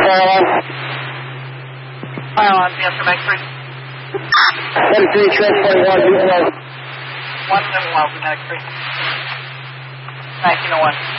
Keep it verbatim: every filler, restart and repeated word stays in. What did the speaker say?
fire alarm? Fire alarm, yes, from X-ray. seventy-three, transport one, Newton Road. one seven one from X-ray. nineteen oh one.